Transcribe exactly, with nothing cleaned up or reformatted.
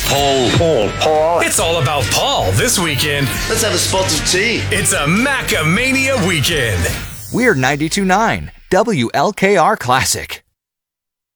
Paul. Paul. Paul. It's all about Paul this weekend. Let's have a spot of tea. It's a Macamania weekend. We're ninety-two point nine W L K R Classic.